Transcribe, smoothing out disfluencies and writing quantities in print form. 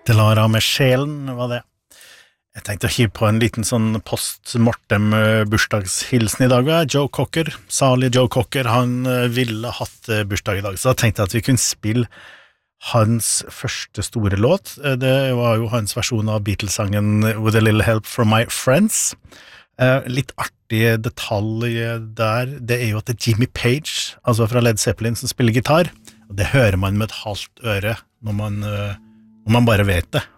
Delara med sjelen var det. Jeg tenkte å hive på en liten sånn post-mortem bursdagshilsen i dag. Joe Cocker, salig Joe Cocker, han ville hatt bursdag i dag, så da tenkte jeg at vi kunne spille hans første store låt. Det var jo hans versjon av Beatles-sangen With a Little Help from My Friends. Litt artig detalj der, det er jo at det er Jimmy Page, altså fra Led Zeppelin, som spiller gitar, og det hører man med et halvt øre når man bare vet det.